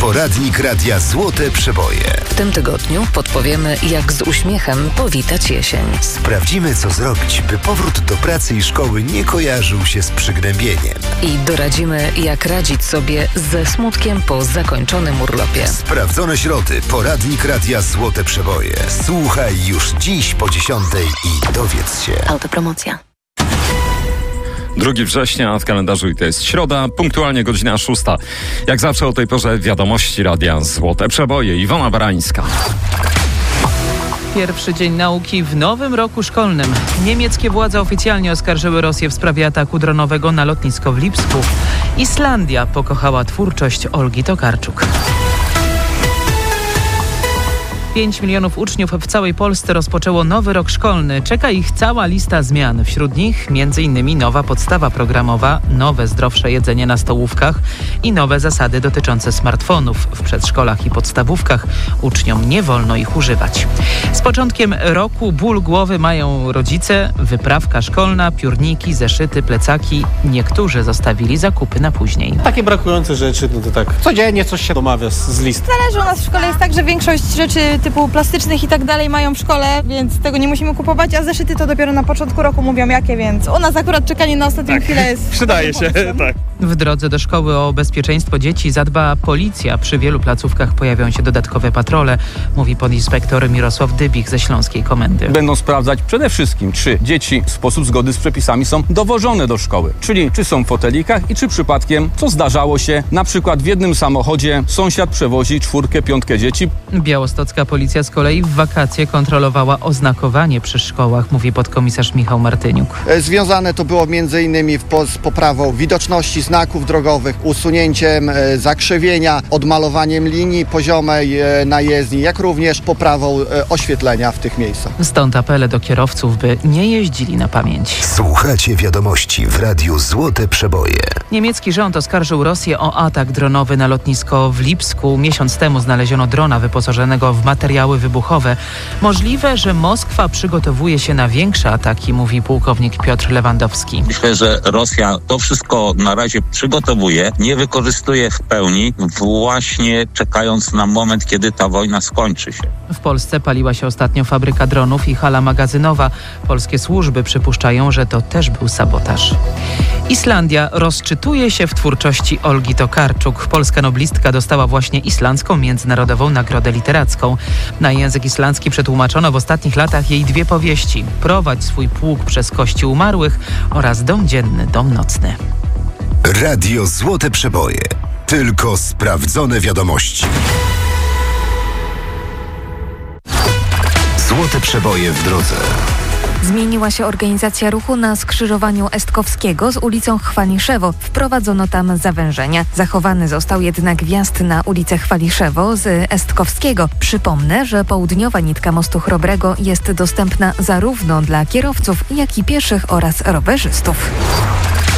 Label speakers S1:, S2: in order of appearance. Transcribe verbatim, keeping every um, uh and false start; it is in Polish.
S1: Poradnik Radia Złote Przeboje.
S2: W tym tygodniu podpowiemy, jak z uśmiechem powitać jesień.
S1: Sprawdzimy, co zrobić, by powrót do pracy i szkoły nie kojarzył się z przygnębieniem.
S2: I doradzimy, jak radzić sobie ze smutkiem po zakończonym urlopie.
S1: Sprawdzone środy. Poradnik Radia Złote Przeboje. Słuchaj już dziś po dziesiątej i dowiedz się.
S3: Autopromocja.
S4: drugiego września w kalendarzu i to jest środa, punktualnie godzina szósta. Jak zawsze o tej porze wiadomości Radia Złote Przeboje. Iwona Barańska.
S5: Pierwszy dzień nauki w nowym roku szkolnym. Niemieckie władze oficjalnie oskarżyły Rosję w sprawie ataku dronowego na lotnisko w Lipsku. Islandia pokochała twórczość Olgi Tokarczuk. Pięć milionów uczniów w całej Polsce rozpoczęło nowy rok szkolny. Czeka ich cała lista zmian. Wśród nich między innymi nowa podstawa programowa, nowe zdrowsze jedzenie na stołówkach i nowe zasady dotyczące smartfonów. W przedszkolach i podstawówkach uczniom nie wolno ich używać. Z początkiem roku ból głowy mają rodzice, wyprawka szkolna, piórniki, zeszyty, plecaki. Niektórzy zostawili zakupy na później.
S6: Takie brakujące rzeczy, no to tak codziennie coś się domawia z, z list.
S7: Zależy, u nas w szkole jest tak, że większość rzeczy typu plastycznych i tak dalej mają w szkole, więc tego nie musimy kupować, a zeszyty to dopiero na początku roku mówią jakie, więc u nas akurat czekanie na ostatnią
S6: tak.
S7: chwilę jest...
S6: Przydaje się, tak.
S5: W drodze do szkoły o bezpieczeństwo dzieci zadba policja. Przy wielu placówkach pojawią się dodatkowe patrole, mówi podinspektor Mirosław Dybich ze Śląskiej Komendy.
S8: Będą sprawdzać przede wszystkim, czy dzieci w sposób zgodny z przepisami są dowożone do szkoły, czyli czy są w fotelikach i czy przypadkiem, co zdarzało się, na przykład w jednym samochodzie sąsiad przewozi czwórkę, piątkę dzieci.
S5: Białostocka policja z kolei w wakacje kontrolowała oznakowanie przy szkołach, mówi podkomisarz Michał Martyniuk.
S9: Związane to było między innymi z poprawą widoczności znaków drogowych, usunięciem zakrzywienia, odmalowaniem linii poziomej na jezdni, jak również poprawą oświetlenia w tych miejscach.
S5: Stąd apele do kierowców, by nie jeździli na pamięć.
S1: Słuchacie wiadomości w Radiu Złote Przeboje.
S5: Niemiecki rząd oskarżył Rosję o atak dronowy na lotnisko w Lipsku. Miesiąc temu znaleziono drona wyposażonego w materiały wybuchowe. Możliwe, że Moskwa przygotowuje się na większe ataki, mówi pułkownik Piotr Lewandowski.
S10: Myślę, że Rosja to wszystko na razie przygotowuje, nie wykorzystuje w pełni, właśnie czekając na moment, kiedy ta wojna skończy się.
S5: W Polsce paliła się ostatnio fabryka dronów i hala magazynowa. Polskie służby przypuszczają, że to też był sabotaż. Islandia rozczytuje się w twórczości Olgi Tokarczuk. Polska noblistka dostała właśnie islandzką międzynarodową nagrodę literacką. Na język islandzki przetłumaczono w ostatnich latach jej dwie powieści: Prowadź swój pług przez kości umarłych oraz Dom dzienny, dom nocny.
S1: Radio Złote Przeboje. Tylko sprawdzone wiadomości. Złote Przeboje w drodze.
S3: Zmieniła się organizacja ruchu na skrzyżowaniu Estkowskiego z ulicą Chwaliszewo. Wprowadzono tam zawężenia. Zachowany został jednak wjazd na ulicę Chwaliszewo z Estkowskiego. Przypomnę, że południowa nitka mostu Chrobrego jest dostępna zarówno dla kierowców, jak i pieszych oraz rowerzystów.